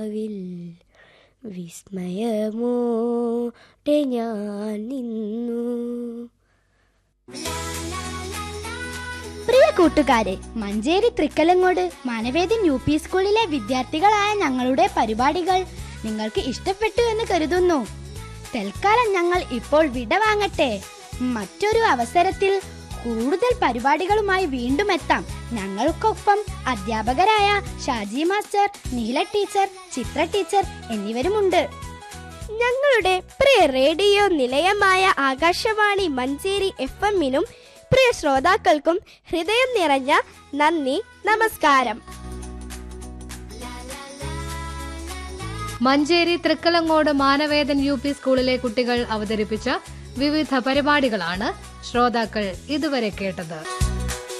രാവിൽ വിസ്മയമോടെ ഞാൻ നിന്നു. പ്രിയ കൂട്ടുകാരെ, മഞ്ചേരി തൃക്കലങ്ങോട് മാനവേദൻ UP സ്കൂളിലെ വിദ്യാർത്ഥികളായ ഞങ്ങളുടെ പരിപാടികൾ നിങ്ങൾക്ക് ഇഷ്ടപ്പെട്ടു എന്ന് കരുതുന്നു. തൽക്കാലം ഞങ്ങൾ ഇപ്പോൾ വിട വാങ്ങട്ടെ. മറ്റൊരു അവസരത്തിൽ കൂടുതൽ പരിപാടികളുമായി വീണ്ടും എത്താം. ഞങ്ങൾക്കൊപ്പം അധ്യാപകരായ ഷാജി മാസ്റ്റർ, നീല ടീച്ചർ, ചിത്ര ടീച്ചർ എന്നിവരുമുണ്ട്. ഞങ്ങളുടെ പ്രിയ റേഡിയോ നിലയമായ ആകാശവാണി മഞ്ചേരി FM-നും പ്രിയ ശ്രോതാക്കൾക്കും ഹൃദയം നിറഞ്ഞ നന്ദി, നമസ്കാരം. മഞ്ചേരി തൃക്കലങ്ങോട് മാനവേദൻ UP സ്കൂളിലെ കുട്ടികൾ അവതരിപ്പിച്ച വിവിധ പരിപാടികളാണ് ശ്രോതാക്കൾ ഇതുവരെ കേട്ടത്.